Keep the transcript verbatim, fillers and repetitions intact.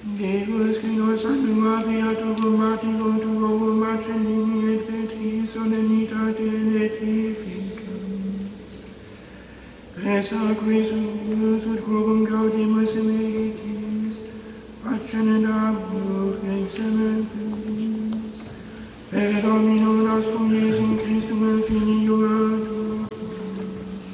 Deus qui nos anima beatum matigum tuum maternini et petri solemnitate letificans. Resta Christus ut quorum gaudimus emeritis, Patrem et Abus et Semper, per Dominum nostrum Iesum Christum Filium